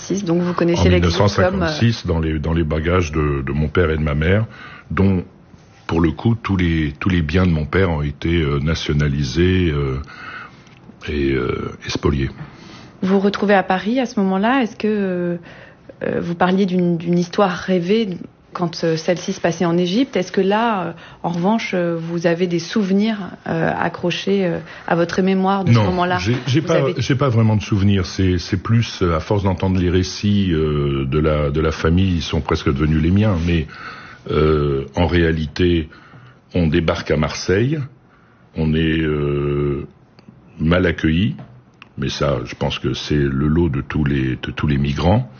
1956. Donc vous connaissez en l'exode 1956 dans les bagages de mon père et de ma mère, dont pour le coup tous les biens de mon père ont été nationalisés et spoliés. Vous vous retrouvez à Paris à ce moment-là. Est-ce que vous parliez d'une histoire rêvée quand celle-ci se passait en Égypte? Est-ce que là, en revanche, vous avez des souvenirs accrochés à votre mémoire de ce moment-là? Non, j'ai pas vraiment de souvenirs. C'est plus à force d'entendre les récits de la famille, ils sont presque devenus les miens. Mais en réalité, on débarque à Marseille, on est mal accueillis. Mais ça, je pense que c'est le lot de tous les migrants.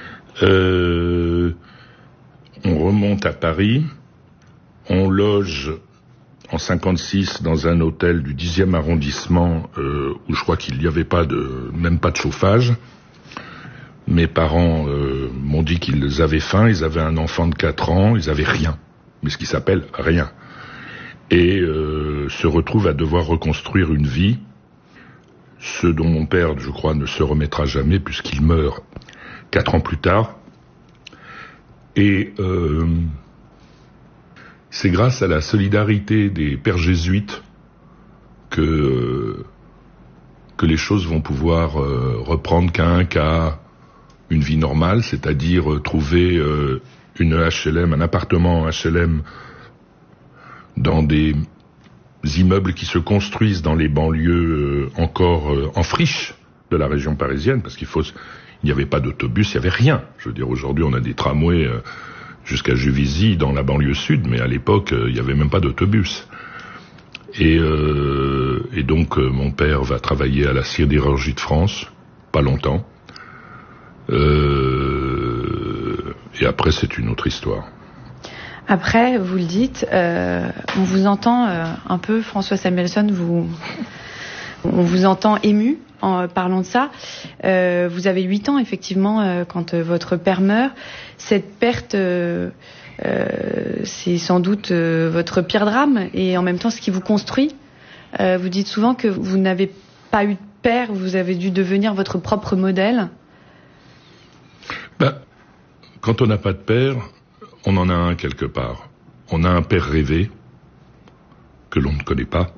On remonte à Paris, on loge en 56 dans un hôtel du 10e arrondissement où je crois qu'il n'y avait même pas de chauffage. Mes parents m'ont dit qu'ils avaient faim, ils avaient un enfant de 4 ans, ils avaient rien, mais ce qui s'appelle rien. Et se retrouvent à devoir reconstruire une vie. Ce dont mon père, je crois, ne se remettra jamais puisqu'il meurt 4 ans plus tard. Et c'est grâce à la solidarité des pères jésuites que les choses vont pouvoir reprendre qu'à une vie normale, c'est-à-dire trouver une HLM, un appartement HLM dans des immeubles qui se construisent dans les banlieues encore en friche de la région parisienne, parce il n'y avait pas d'autobus, il n'y avait rien. Je veux dire, aujourd'hui, on a des tramways jusqu'à Juvisy dans la banlieue sud, mais à l'époque, il n'y avait même pas d'autobus. Et donc, mon père va travailler à la Sidérurgie de France, pas longtemps. Et après, c'est une autre histoire. Après, vous le dites, on vous entend un peu, François Samuelson, on vous entend ému en parlant de ça. Vous avez 8 ans, effectivement, quand votre père meurt. Cette perte, c'est sans doute votre pire drame et en même temps ce qui vous construit. Vous dites souvent que vous n'avez pas eu de père, vous avez dû devenir votre propre modèle. Quand on n'a pas de père, on en a un quelque part. On a un père rêvé que l'on ne connaît pas.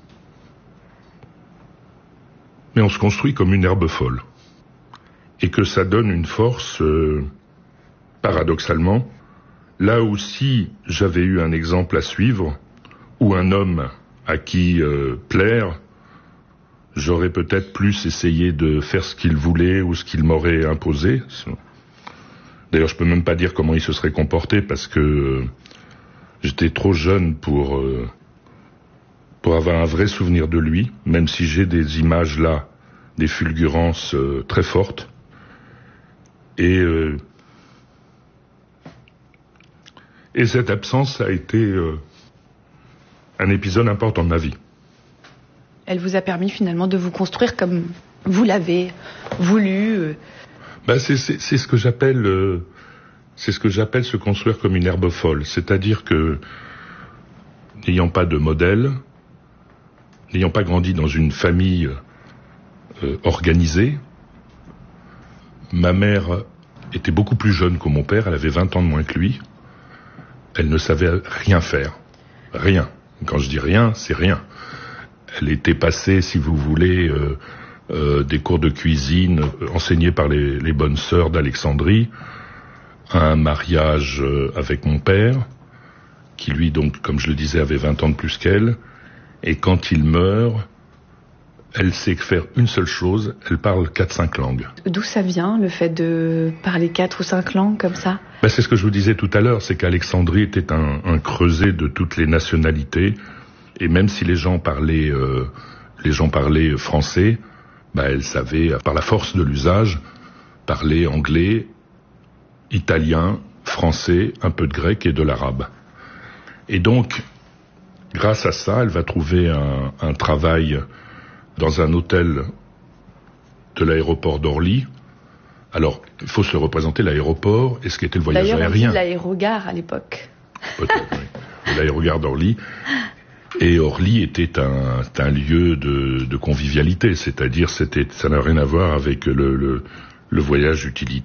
Mais on se construit comme une herbe folle. Et que ça donne une force, paradoxalement, là aussi j'avais eu un exemple à suivre, où un homme à qui plaire, j'aurais peut-être plus essayé de faire ce qu'il voulait ou ce qu'il m'aurait imposé. D'ailleurs, je peux même pas dire comment il se serait comporté parce que j'étais trop jeune pour avoir un vrai souvenir de lui, même si j'ai des images là, des fulgurances très fortes. Et cette absence a été un épisode important de ma vie. Elle vous a permis finalement de vous construire comme vous l'avez voulu. C'est ce que j'appelle se construire comme une herbe folle, c'est-à-dire que n'ayant pas de modèle, n'ayant pas grandi dans une famille organisée, ma mère était beaucoup plus jeune que mon père, elle avait 20 ans de moins que lui, elle ne savait rien faire, rien. Quand je dis rien, c'est rien. Elle était passée, si vous voulez, des cours de cuisine enseignés par les bonnes sœurs d'Alexandrie, à un mariage avec mon père, qui lui, donc, comme je le disais, avait 20 ans de plus qu'elle, et quand il meurt, elle sait faire une seule chose, elle parle 4-5 langues. D'où ça vient, le fait de parler 4 ou 5 langues comme ça? C'est ce que je vous disais tout à l'heure, c'est qu'Alexandrie était un creuset de toutes les nationalités, et même si les gens parlaient français, elle savait, par la force de l'usage, parler anglais, italien, français, un peu de grec et de l'arabe. Et donc, grâce à ça, elle va trouver un travail dans un hôtel de l'aéroport d'Orly. Alors, il faut se représenter l'aéroport et ce qu'était le voyage aérien. D'ailleurs, on dit l'aérogare à l'époque. Peut-être, oui. L'aérogare d'Orly. Et Orly était un lieu de convivialité, c'est-à-dire ça n'a rien à voir avec le voyage utilitaire.